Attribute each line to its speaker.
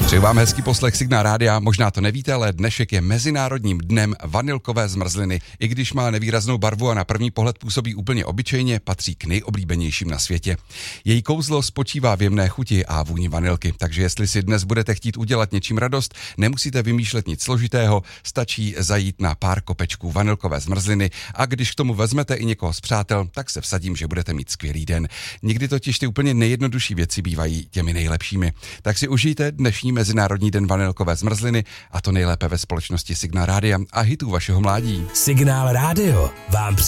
Speaker 1: Přeju vám hezký poslech Signál rádia. Možná to nevíte, ale dnešek je Mezinárodním dnem vanilkové zmrzliny. I když má nevýraznou barvu a na první pohled působí úplně obyčejně, patří k nejoblíbenějším na světě. Její kouzlo spočívá v jemné chuti a vůni vanilky, takže jestli si dnes budete chtít udělat něčím radost, nemusíte vymýšlet nic složitého, stačí zajít na pár kopečků vanilkové zmrzliny a když k tomu vezmete i někoho z přátel, tak se vsadím, že budete mít skvělý den. Někdy totiž ty úplně nejjednodušší věci bývají těmi nejlepšími. Tak si užijte dnešní Mezinárodní den vanilkové zmrzliny a to nejlépe ve společnosti Signál rádia a hitů vašeho mládí.
Speaker 2: Signál rádio vám